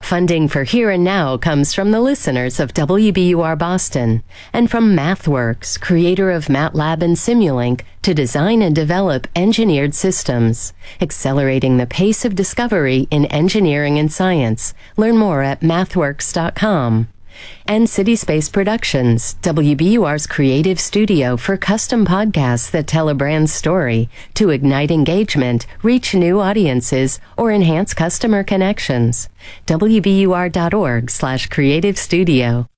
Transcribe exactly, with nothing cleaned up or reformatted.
Funding for Here and Now comes from the listeners of W B U R Boston and from MathWorks, creator of MATLAB and Simulink, to design and develop engineered systems, accelerating the pace of discovery in engineering and science. Learn more at mathworks dot com. And CitySpace Productions, W B U R's creative studio for custom podcasts that tell a brand's story to ignite engagement, reach new audiences, or enhance customer connections. W B U R dot org slash creative studio.